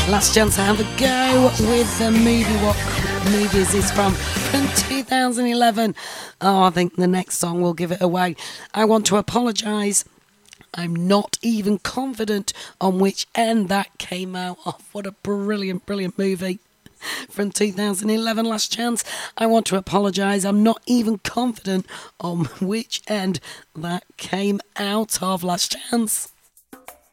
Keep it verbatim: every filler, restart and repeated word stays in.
Last chance to have a go with the movie. What movie is this from? From two thousand eleven. Oh, I think the next song will give it away. I want to apologise. I'm not even confident on which end that came out of. What a brilliant, brilliant movie. From two thousand eleven, Last Chance. I want to apologise. I'm not even confident on which end that came out of. Last Chance.